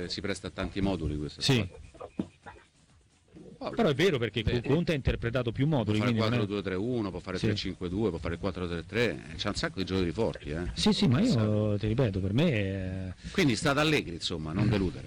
si presta a tanti moduli questa Sì. squadra. Però è vero, perché Conte ha interpretato più moduli. Può fare quindi non è- 4-2-3-1, può fare Sì. 3-5-2, può fare 4-3-3, c'ha un sacco di giocatori forti. Sì, ma io ti ripeto, per me Quindi state allegri, insomma, non deludere.